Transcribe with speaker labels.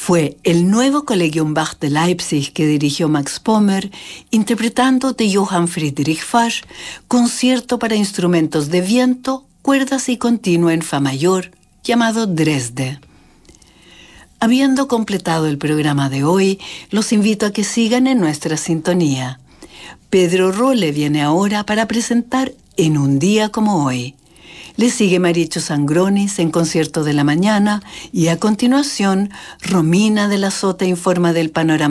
Speaker 1: Fue el nuevo Collegium Bach de Leipzig que dirigió Max Pommer, interpretando de Johann Friedrich Fasch, concierto para instrumentos de viento, cuerdas y continuo en fa mayor, llamado Dresde. Habiendo completado el programa de hoy, los invito a que sigan en nuestra sintonía. Pedro Rolle viene ahora para presentar En un día como hoy. Le sigue Maricho Sangronis en Concierto de la Mañana y a continuación Romina de la Sota informa del panorama